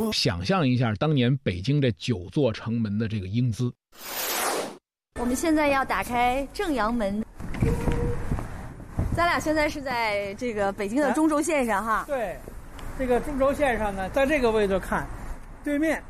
想象一下当年北京这9座城门的这个英姿。 我们现在要打开正阳门，咱俩现在是在这个北京的中轴线上哈。 对，这个中轴线上呢，在这个位置看，对面